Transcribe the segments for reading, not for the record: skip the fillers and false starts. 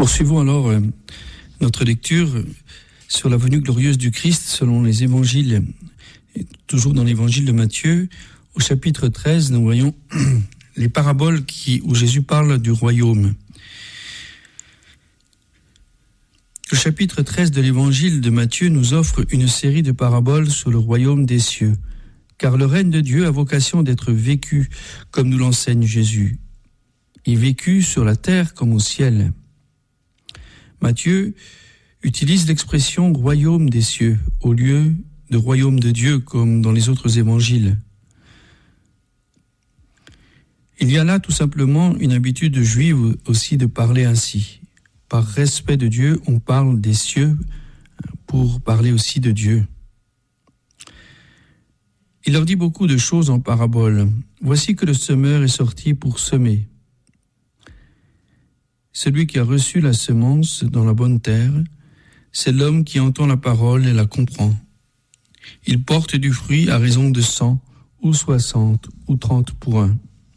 Poursuivons alors notre lecture sur la venue glorieuse du Christ selon les évangiles, toujours dans l'évangile de Matthieu. Au chapitre 13, nous voyons les paraboles où Jésus parle du royaume. Le chapitre 13 de l'évangile de Matthieu nous offre une série de paraboles sur le royaume des cieux, car le règne de Dieu a vocation d'être vécu comme nous l'enseigne Jésus, et vécu sur la terre comme au ciel. Matthieu utilise l'expression « royaume des cieux » au lieu de « royaume de Dieu » comme dans les autres évangiles. Il y a là tout simplement une habitude juive aussi de parler ainsi. Par respect de Dieu, on parle des cieux pour parler aussi de Dieu. Il leur dit beaucoup de choses en parabole. Voici que le semeur est sorti pour semer. Celui qui a reçu la semence dans la bonne terre, c'est l'homme qui entend la parole et la comprend. Il porte du fruit à raison de 100 ou 60 ou 30 pour un.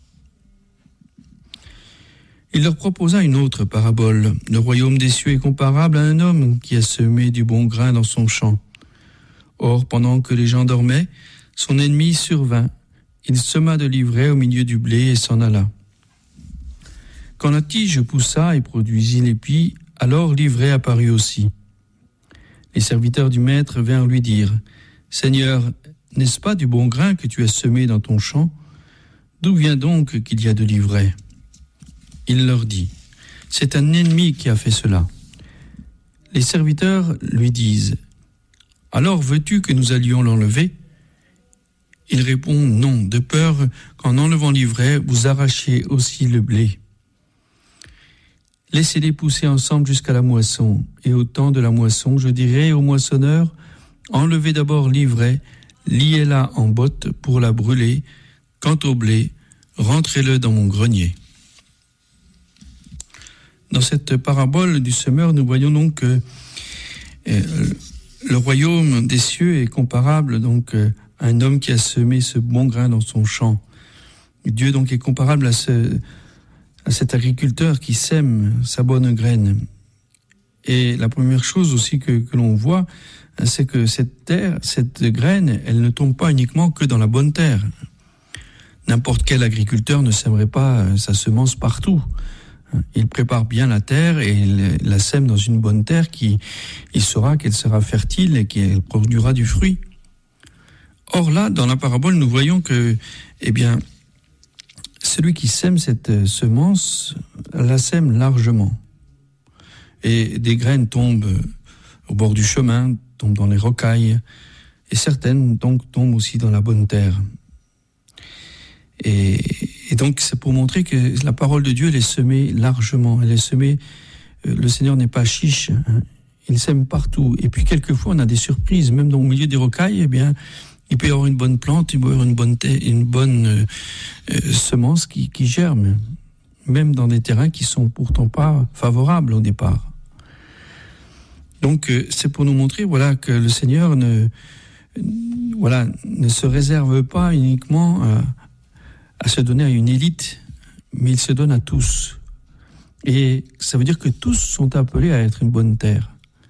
Il leur proposa une autre parabole. Le royaume des cieux est comparable à un homme qui a semé du bon grain dans son champ. Or, pendant que les gens dormaient, son ennemi survint. Il sema de l'ivraie au milieu du blé et s'en alla. Quand la tige poussa et produisit l'épi, alors l'ivraie apparut aussi. Les serviteurs du maître vinrent lui dire « Seigneur, n'est-ce pas du bon grain que tu as semé dans ton champ? D'où vient donc qu'il y a de l'ivraie ?» Il leur dit « C'est un ennemi qui a fait cela. » Les serviteurs lui disent « Alors veux-tu que nous allions l'enlever ?» Il répond « Non, de peur qu'en enlevant l'ivraie, vous arrachiez aussi le blé. » Laissez-les pousser ensemble jusqu'à la moisson, et au temps de la moisson, je dirai aux moissonneurs, enlevez d'abord l'ivraie, liez-la en botte pour la brûler, quant au blé, rentrez-le dans mon grenier. Dans cette parabole du semeur, nous voyons donc que le royaume des cieux est comparable donc à un homme qui a semé ce bon grain dans son champ. Dieu donc est comparable à cet agriculteur qui sème sa bonne graine. Et la première chose aussi que l'on voit, c'est que cette terre, cette graine, elle ne tombe pas uniquement que dans la bonne terre. N'importe quel agriculteur ne sèmerait pas sa semence partout. Il prépare bien la terre et il la sème dans une bonne terre il saura qu'elle sera fertile et qu'elle produira du fruit. Or là, dans la parabole, nous voyons que, celui qui sème cette semence la sème largement. Et des graines tombent au bord du chemin, tombent dans les rocailles, et certaines donc tombent aussi dans la bonne terre. Et donc c'est pour montrer que la parole de Dieu, elle est semée largement. Elle est semée, le Seigneur n'est pas chiche, il sème partout. Et puis quelquefois on a des surprises, même au milieu des rocailles, il peut y avoir une bonne plante, il peut y avoir une bonne semence qui germe, même dans des terrains qui sont pourtant pas favorables au départ. Donc c'est pour nous montrer que le Seigneur ne se réserve pas uniquement à se donner à une élite, mais il se donne à tous. Et ça veut dire que tous sont appelés à être une bonne terre.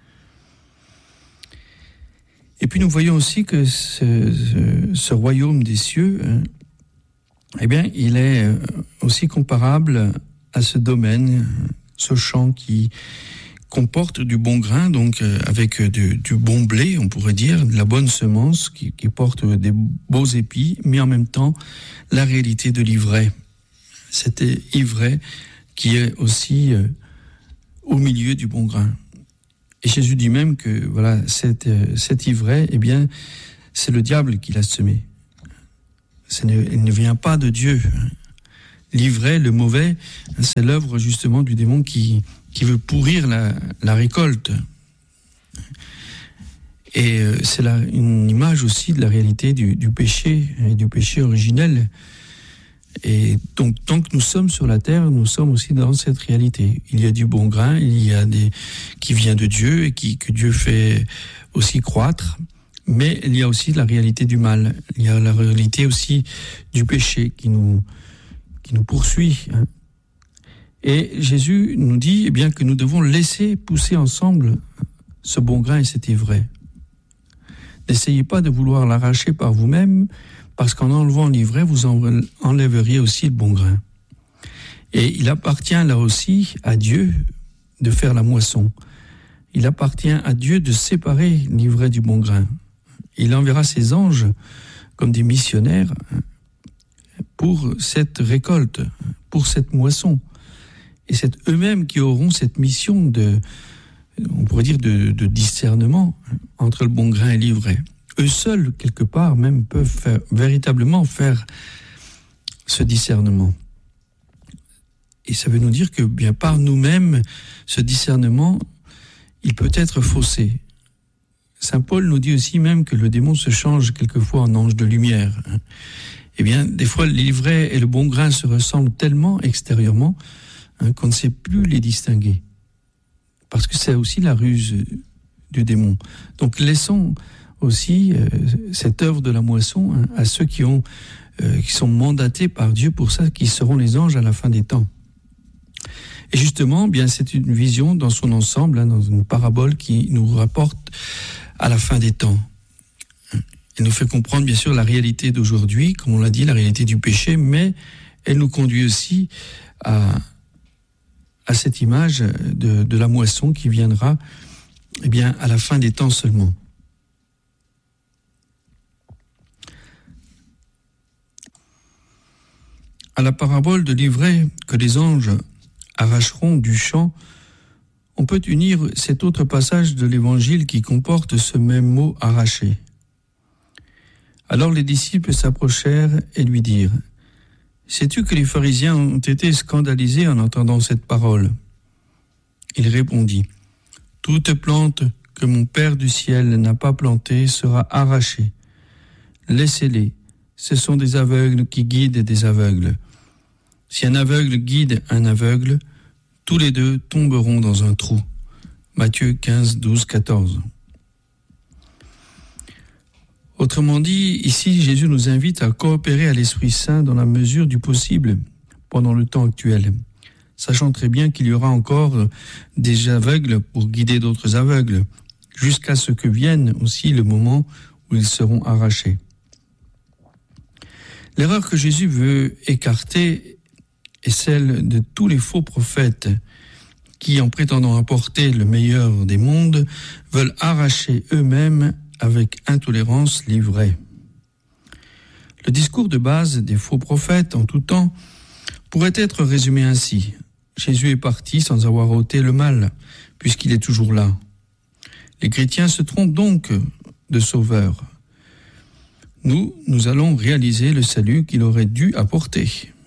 Et puis nous voyons aussi que ce royaume des cieux, il est aussi comparable à ce domaine, ce champ qui comporte du bon grain, donc avec du bon blé, on pourrait dire, de la bonne semence qui porte des beaux épis, mais en même temps la réalité de l'ivraie. Cette ivraie qui est aussi au milieu du bon grain. Et Jésus dit même que cette ivraie, c'est le diable qui l'a semée. Elle ne vient pas de Dieu. L'ivraie, le mauvais, c'est l'œuvre justement du démon qui veut pourrir la récolte. Et c'est une image aussi de la réalité du péché, et du péché originel. Et donc, tant que nous sommes sur la terre, nous sommes aussi dans cette réalité. Il y a du bon grain, il y a qui vient de Dieu et que Dieu fait aussi croître. Mais il y a aussi la réalité du mal. Il y a la réalité aussi du péché qui nous poursuit. Et Jésus nous dit bien que nous devons laisser pousser ensemble ce bon grain et cet ivraie. N'essayez pas de vouloir l'arracher par vous-même, parce qu'en enlevant l'ivraie, vous enlèveriez aussi le bon grain. Et il appartient là aussi à Dieu de faire la moisson. Il appartient à Dieu de séparer l'ivraie du bon grain. Il enverra ses anges comme des missionnaires pour cette récolte, pour cette moisson. Et c'est eux-mêmes qui auront cette mission on pourrait dire de discernement entre le bon grain et l'ivraie. Eux seuls, quelque part, même peuvent véritablement faire ce discernement. Et ça veut nous dire que bien par nous-mêmes, ce discernement, il peut être faussé. Saint Paul nous dit aussi même que le démon se change quelquefois en ange de lumière. Eh bien, des fois, l'ivraie et le bon grain se ressemblent tellement extérieurement qu'on ne sait plus les distinguer. Parce que c'est aussi la ruse du démon. Donc, laissons aussi cette œuvre de la moisson à ceux qui sont mandatés par Dieu pour ça, qui seront les anges à la fin des temps. Et justement, bien, c'est une vision dans son ensemble, dans une parabole qui nous rapporte à la fin des temps. Elle nous fait comprendre, bien sûr, la réalité d'aujourd'hui, comme on l'a dit, la réalité du péché, mais elle nous conduit aussi à cette image de la moisson qui viendra, eh bien, à la fin des temps seulement. À la parabole de l'ivraie que les anges arracheront du champ, on peut unir cet autre passage de l'Évangile qui comporte ce même mot « arracher ». Alors les disciples s'approchèrent et lui dirent « Sais-tu que les pharisiens ont été scandalisés en entendant cette parole ?» Il répondit « Toute plante que mon Père du ciel n'a pas plantée sera arrachée. Laissez-les, ce sont des aveugles qui guident des aveugles. Si un aveugle guide un aveugle, tous les deux tomberont dans un trou. » Matthieu 15, 12, 14. Autrement dit, ici, Jésus nous invite à coopérer à l'Esprit Saint dans la mesure du possible pendant le temps actuel, sachant très bien qu'il y aura encore des aveugles pour guider d'autres aveugles, jusqu'à ce que vienne aussi le moment où ils seront arrachés. L'erreur que Jésus veut écarter est celle de tous les faux prophètes qui, en prétendant apporter le meilleur des mondes, veulent arracher eux-mêmes avec intolérance l'ivraie. Le discours de base des faux prophètes en tout temps pourrait être résumé ainsi. Jésus est parti sans avoir ôté le mal, puisqu'il est toujours là. Les chrétiens se trompent donc de sauveur. Nous allons réaliser le salut qu'il aurait dû apporter.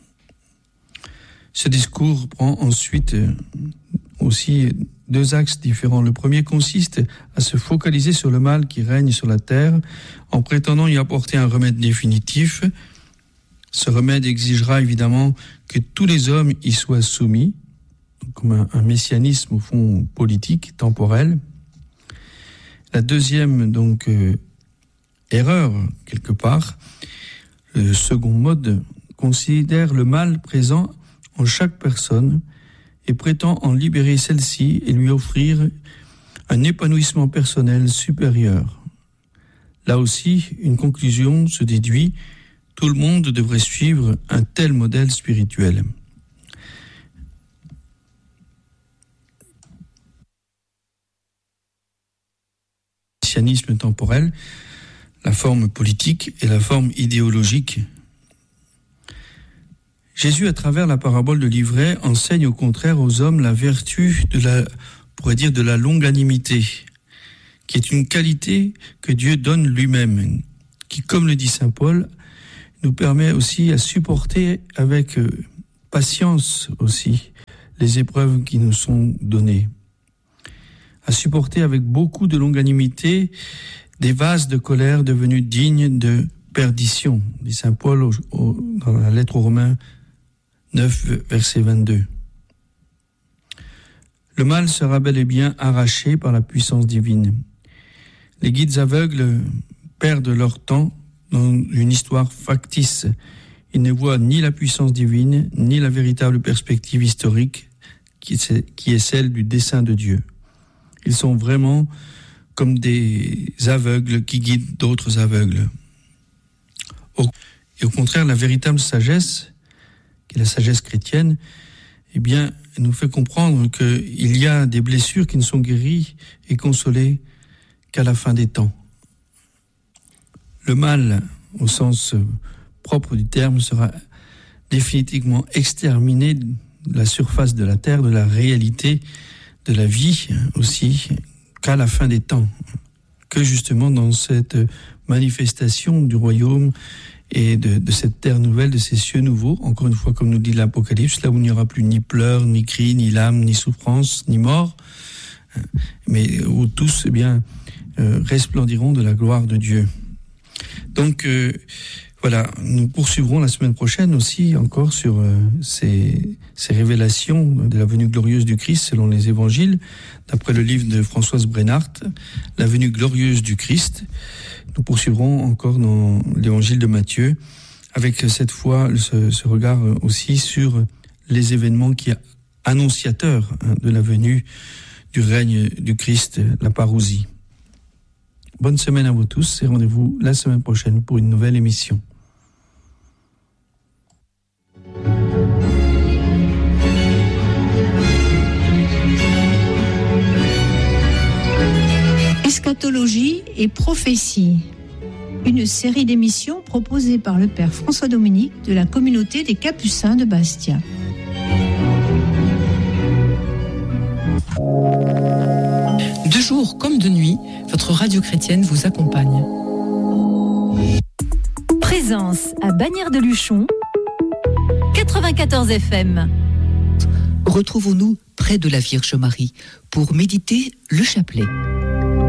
Ce discours prend ensuite aussi deux axes différents. Le premier consiste à se focaliser sur le mal qui règne sur la terre en prétendant y apporter un remède définitif. Ce remède exigera évidemment que tous les hommes y soient soumis, comme un messianisme au fond politique, temporel. La deuxième erreur, quelque part, le second mode considère le mal présent en chaque personne et prétend en libérer celle-ci et lui offrir un épanouissement personnel supérieur. Là aussi, une conclusion se déduit, tout le monde devrait suivre un tel modèle spirituel. Le messianisme temporel, la forme politique et la forme idéologique. Jésus, à travers la parabole de l'ivraie, enseigne au contraire aux hommes la vertu de la longanimité, qui est une qualité que Dieu donne lui-même, qui, comme le dit saint Paul, nous permet aussi à supporter avec patience aussi les épreuves qui nous sont données, à supporter avec beaucoup de longanimité des vases de colère devenus dignes de perdition, dit saint Paul dans la lettre aux Romains 9, verset 22. Le mal sera bel et bien arraché par la puissance divine. Les guides aveugles perdent leur temps dans une histoire factice. Ils ne voient ni la puissance divine, ni la véritable perspective historique qui est celle du dessein de Dieu. Ils sont vraiment comme des aveugles qui guident d'autres aveugles. Et au contraire, la véritable sagesse, qui est la sagesse chrétienne, eh bien, elle nous fait comprendre qu'il y a des blessures qui ne sont guéries et consolées qu'à la fin des temps. Le mal, au sens propre du terme, sera définitivement exterminé de la surface de la terre, de la réalité de la vie aussi, qu'à la fin des temps, que justement dans cette manifestation du royaume et de cette terre nouvelle, de ces cieux nouveaux, encore une fois comme nous dit l'Apocalypse, là où il n'y aura plus ni pleurs, ni cris, ni larmes, ni souffrance, ni mort, mais où tous resplendiront de la gloire de Dieu. Donc voilà, nous poursuivrons la semaine prochaine aussi encore sur ces révélations de la venue glorieuse du Christ selon les évangiles, d'après le livre de Françoise Brennhardt, La venue glorieuse du Christ. Nous poursuivrons encore dans l'évangile de Matthieu, avec cette fois ce regard aussi sur les événements qui sont annonciateurs de la venue du règne du Christ, la parousie. Bonne semaine à vous tous et rendez-vous la semaine prochaine pour une nouvelle émission. Eschatologie et prophétie, une série d'émissions proposée par le Père François Dominique de la communauté des Capucins de Bastia. De jour comme de nuit, votre radio chrétienne vous accompagne. Présence à Bagnères de Luchon, 94 FM. Retrouvons-nous près de la Vierge Marie pour méditer le chapelet.